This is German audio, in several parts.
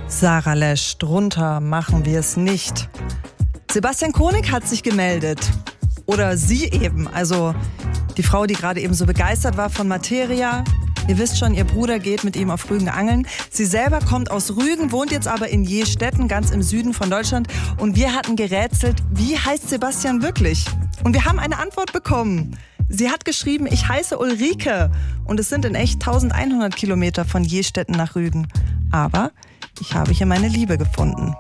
Sarah Lesch, drunter machen wir es nicht. Sebastian Koenig hat sich gemeldet. Oder sie eben, also die Frau, die gerade eben so begeistert war von Materia. Ihr wisst schon, ihr Bruder geht mit ihm auf Rügen angeln. Sie selber kommt aus Rügen, wohnt jetzt aber in Jestetten, ganz im Süden von Deutschland. Und wir hatten gerätselt, wie heißt Sebastian wirklich? Und wir haben eine Antwort bekommen. Sie hat geschrieben, ich heiße Ulrike. Und es sind in echt 1100 Kilometer von Jestetten nach Rügen. Aber ich habe hier meine Liebe gefunden.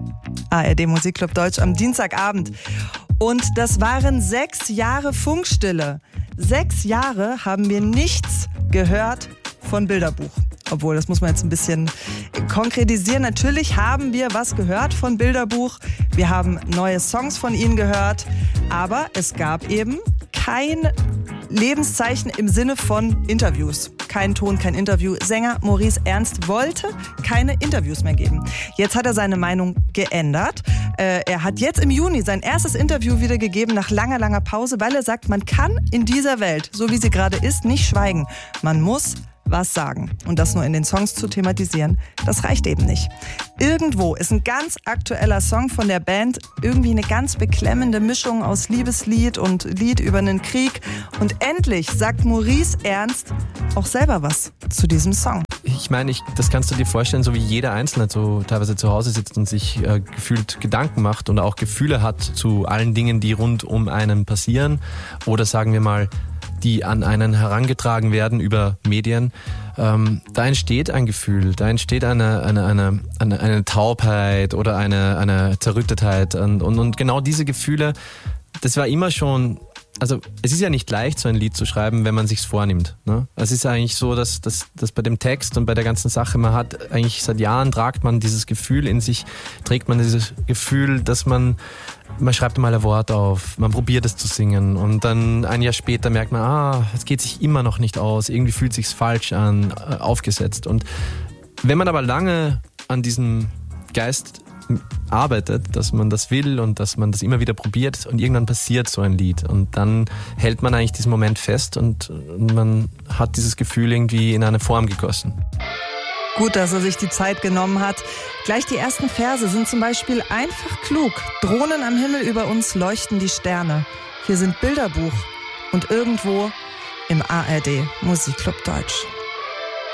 ARD Musikclub Deutsch am Dienstagabend. Und das waren 6 Jahre Funkstille. 6 Jahre haben wir nichts gehört von Bilderbuch. Obwohl, das muss man jetzt ein bisschen konkretisieren. Natürlich haben wir was gehört von Bilderbuch. Wir haben neue Songs von ihnen gehört. Aber es gab eben kein Lebenszeichen im Sinne von Interviews. Kein Ton, kein Interview. Sänger Maurice Ernst wollte keine Interviews mehr geben. Jetzt hat er seine Meinung geändert. Er hat jetzt im Juni sein erstes Interview wieder gegeben nach langer, langer Pause, weil er sagt, man kann in dieser Welt, so wie sie gerade ist, nicht schweigen. Man muss was sagen. Und das nur in den Songs zu thematisieren, das reicht eben nicht. Irgendwo ist ein ganz aktueller Song von der Band, irgendwie eine ganz beklemmende Mischung aus Liebeslied und Lied über einen Krieg. Und endlich sagt Maurice Ernst auch selber was zu diesem Song. Ich meine, das kannst du dir vorstellen, so wie jeder Einzelne so teilweise zu Hause sitzt und sich gefühlt Gedanken macht und auch Gefühle hat zu allen Dingen, die rund um einen passieren oder sagen wir mal, die an einen herangetragen werden über Medien, da entsteht ein Gefühl, da entsteht eine Taubheit oder eine Zerrüttetheit und genau diese Gefühle, das war immer schon, also es ist ja nicht leicht, so ein Lied zu schreiben, wenn man sich's vornimmt. Ne? Es ist eigentlich so, dass bei dem Text und bei der ganzen Sache, man hat eigentlich seit Jahren tragt man dieses Gefühl in sich, trägt man dieses Gefühl, dass man schreibt mal ein Wort auf, man probiert es zu singen und dann ein Jahr später merkt man, es geht sich immer noch nicht aus, irgendwie fühlt sich's falsch an, aufgesetzt. Und wenn man aber lange an diesem Geist arbeitet, dass man das will und dass man das immer wieder probiert und irgendwann passiert so ein Lied und dann hält man eigentlich diesen Moment fest und man hat dieses Gefühl irgendwie in eine Form gegossen. Gut, dass er sich die Zeit genommen hat. Gleich die ersten Verse sind zum Beispiel einfach klug. Drohnen am Himmel über uns leuchten die Sterne. Hier sind Bilderbuch und irgendwo im ARD Musikclub Deutsch.